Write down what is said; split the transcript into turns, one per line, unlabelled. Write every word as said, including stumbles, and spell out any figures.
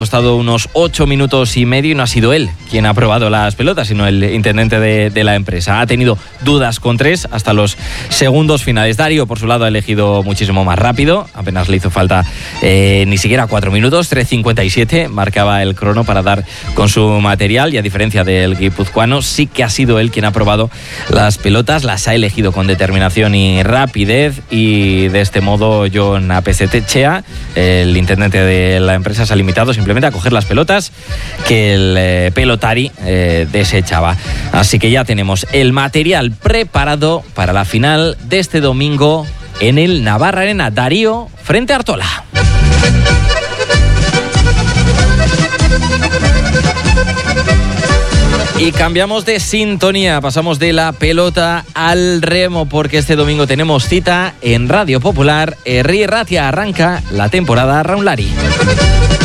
costado unos ocho minutos y medio y no ha sido él quien ha probado las pelotas, sino el intendente de, de la empresa. Ha tenido dudas con tres hasta los segundos finales. Darío, por su lado, ha elegido muchísimo más rápido. Apenas le hizo falta eh, ni siquiera cuatro minutos. tres cincuenta y siete marcaba el crono para dar con su material. Y a diferencia del guipuzcoano, sí que ha sido él quien ha probado las pelotas. Las ha elegido con determinación y rapidez. Y de este modo, Jon Apesetxea, el intendente de la empresa, se ha limitado simplemente a coger las pelotas que el eh, pelotari eh, desechaba. Así que ya tenemos el material preparado para la final de este domingo en el Navarra Arena. Darío frente a Artola. Y cambiamos de sintonía, pasamos de la pelota al remo, porque este domingo tenemos cita en Radio Popular. Herri Ratia arranca la temporada Raunlari.